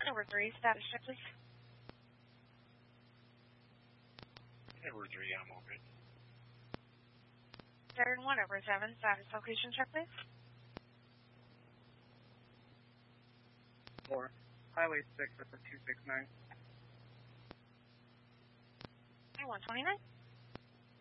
Over 3, status check, please. Over 3, I'm all good. Saturn 1 over 7, status location check, please. 4, Highway 6 at the 269. 129.